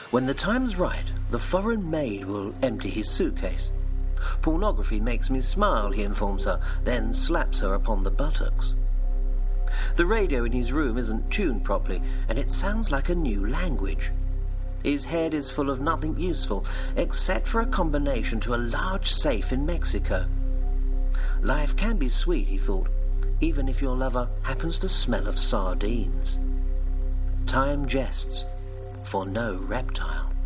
When the time's right, the foreign maid will empty his suitcase. Pornography makes me smile, he informs her, then slaps her upon the buttocks. The radio in his room isn't tuned properly, and it sounds like a new language. His head is full of nothing useful, except for a combination to a large safe in Mexico. Life can be sweet, he thought, even if your lover happens to smell of sardines. Time jests for no reptile.